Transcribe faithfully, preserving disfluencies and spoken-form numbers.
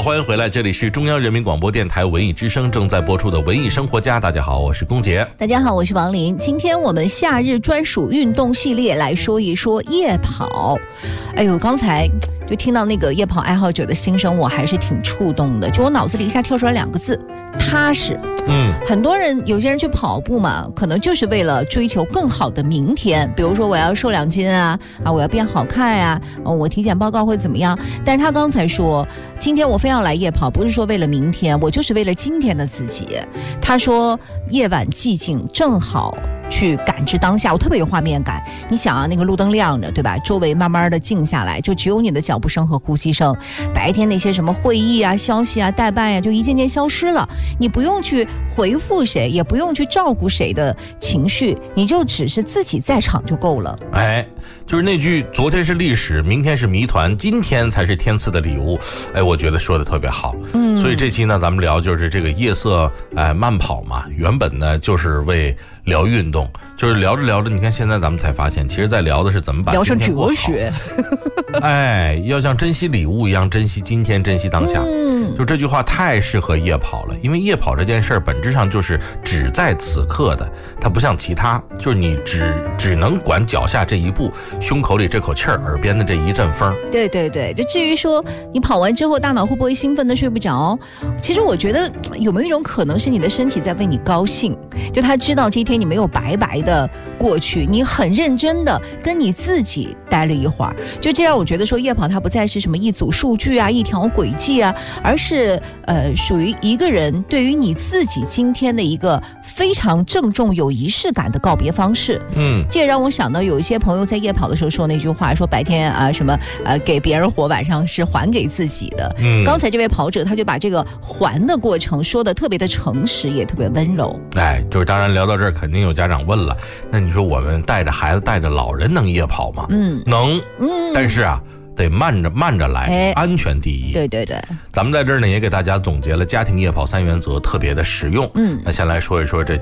欢迎回来，这里是中央人民广播电台文艺之声正在播出的文艺生活家。大家好，我是龚杰。 大家好，我是王林。今天我们夏日专属运动系列来说一说夜跑。哎呦，刚才就听到那个夜跑爱好者的心声，我还是挺触动的。就我脑子里一下跳出来两个字：踏实。嗯，很多人有些人去跑步嘛，可能就是为了追求更好的明天，比如说我要瘦两斤啊，啊，我要变好看呀、啊，我体检报告会怎么样？但是他刚才说，今天我非要来夜跑，不是说为了明天，我就是为了今天的自己。他说，夜晚寂静正好去感知当下，我特别有画面感。你想啊，那个路灯亮着，对吧？周围慢慢的静下来，就只有你的脚步声和呼吸声。白天那些什么会议啊、消息啊、代办呀、啊，就一件件消失了。你不用去回复谁，也不用去照顾谁的情绪，你就只是自己在场就够了。 哎，就是那句“昨天是历史，明天是谜团，今天才是天赐的礼物”。哎，我觉得说的特别好。嗯，所以这期呢，咱们聊就是这个夜色哎慢跑嘛，原本呢就是为聊运动，就是聊着聊着，你看现在咱们才发现，其实在聊的是怎么把聊上哲学。 哎，要像珍惜礼物一样珍惜今天，珍惜当下。嗯，就这句话太适合夜跑了，因为夜跑这件事儿本质上就是只在此刻的，它不像其他，就是你只只能管脚下这一步，胸口里这口气儿，耳边的这一阵风。 对对对，就至于说你跑完之后大脑会不会兴奋的睡不着，其实我觉得有没有一种可能是你的身体在为你高兴，就他知道这一天你没有白白的过去，你很认真的跟你自己待了一会儿，就这让我觉得说夜跑它不再是什么一组数据啊、一条轨迹啊，而是呃属于一个人对于你自己今天的一个非常郑重有仪式感的告别方式。嗯，这也让我想到有一些朋友在夜跑的时候说那句话，说白天啊什么呃给别人活，晚上是还给自己的。嗯，刚才这位跑者他就把这个还的过程说的特别的诚实，也特别温柔。 哎，就是当然聊到这儿，肯定有家长问了，那你说我们带着孩子带着老人能夜跑吗？嗯，能。嗯，但是啊得慢着慢着来、哎、安全第一。 对对对， 咱们在这儿呢也给大家总结了家庭夜跑三原则，特别的实用。嗯，那先来说一说这